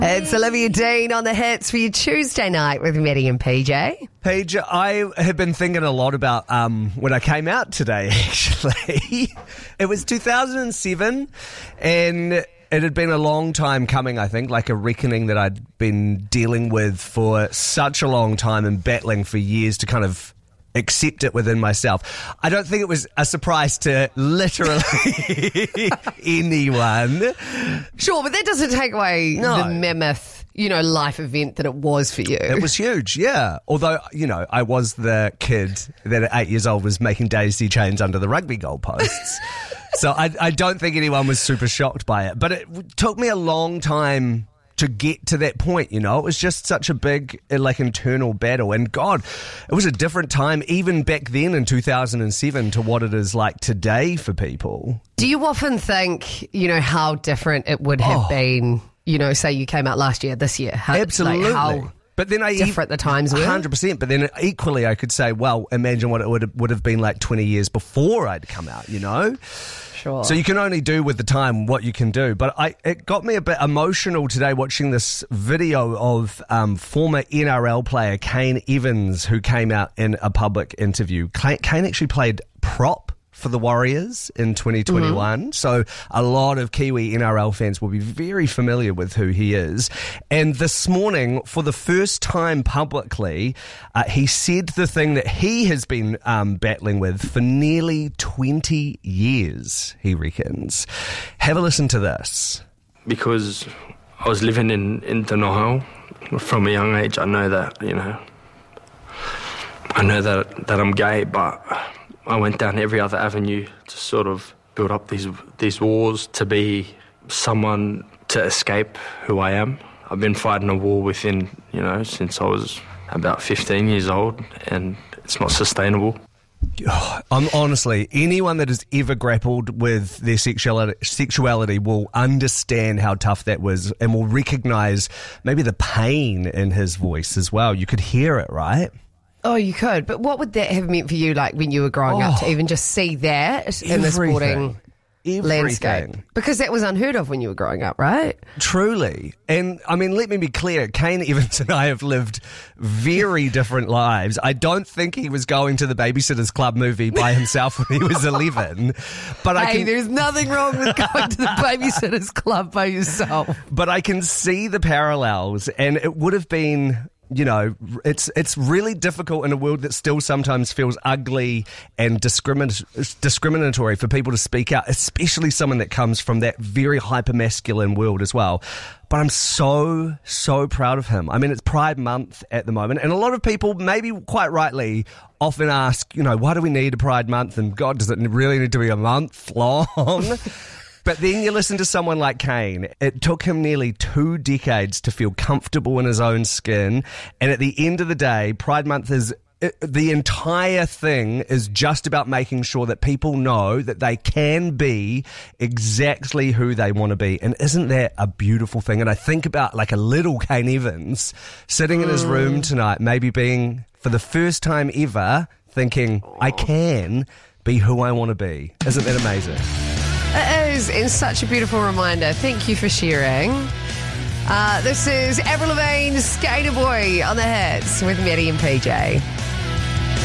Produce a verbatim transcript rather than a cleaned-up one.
It's Olivia Dean on the hits for your Tuesday night with Maddie and P J. Paige, I have been thinking a lot about um, when I came out today, actually. It was two thousand seven, and it had been a long time coming, I think, like a reckoning that I'd been dealing with for such a long time and battling for years to kind of accept it within myself. I don't think it was a surprise to literally anyone. Sure, but that doesn't take away No. the mammoth, you know, life event that it was for you. It was huge, yeah. Although, you know, I was the kid that at eight years old was making daisy chains under the rugby goalposts. So I, I don't think anyone was super shocked by it. But it took me a long time to get to that point, you know. It was just such a big, like, internal battle. And God, it was a different time even back then in two thousand seven to what it is like today for people. Do you often think, you know, how different it would have Oh. been, you know, say you came out last year, this year? How, Absolutely. Like how But then I different the times were? one hundred percent. But then equally I could say, well, imagine what it would have, would have been like twenty years before I'd come out, you know? Sure. So you can only do with the time what you can do. But I, it got me a bit emotional today watching this video of um, former N R L player Kane Evans, who came out in a public interview. Kane actually played prop for the Warriors in twenty twenty-one. Mm-hmm. So a lot of Kiwi N R L fans will be very familiar with who he is. And this morning, for the first time publicly, uh, he said the thing that he has been um, battling with for nearly twenty years, he reckons. Have a listen to this. Because I was living in, in denial from a young age. I know that, you know, I know that that I'm gay, but I went down every other avenue to sort of build up these these walls to be someone to escape who I am. I've been fighting a war within, you know, since I was about fifteen years old, and it's not sustainable. I'm honestly, anyone that has ever grappled with their sexuality, sexuality will understand how tough that was and will recognise maybe the pain in his voice as well. You could hear it, right? Oh, you could. But what would that have meant for you, like, when you were growing up, to even just see that in the sporting Everything. landscape? Because that was unheard of when you were growing up, right? Truly. And, I mean, let me be clear. Kane Evans and I have lived very different lives. I don't think he was going to the Babysitter's Club movie by himself when he was eleven. But I Hey, can, there's nothing wrong with going to the Babysitter's Club by yourself. but I can see the parallels, and it would have been... You know, it's it's really difficult in a world that still sometimes feels ugly and discrimin- discriminatory for people to speak out, especially someone that comes from that very hyper-masculine world as well. But I'm so, so proud of him. I mean, it's Pride Month at the moment, and a lot of people, maybe quite rightly, often ask, you know, why do we need a Pride Month? And God, does it really need to be a month long? But then you listen to someone like Kane. It took him nearly two decades to feel comfortable in his own skin. And at the end of the day, Pride Month is... It, the entire thing is just about making sure that people know that they can be exactly who they want to be. And isn't that a beautiful thing? And I think about like a little Kane Evans sitting in his room tonight, maybe being, for the first time ever, thinking, I can be who I want to be. Isn't that amazing? It is, and such a beautiful reminder. Thank you for sharing. Uh, this is Avril Lavigne's Skater Boy on the hits with Maddie and P J.